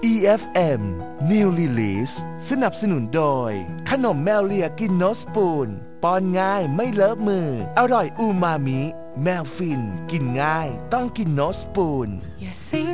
EFM New Release สนับสนุนโดยขนมแมวเลียกินโนสปูนป้อนง่ายไม่เลอะมืออร่อยอูมามิแมวฟินกินง่ายต้องกินโนสปูน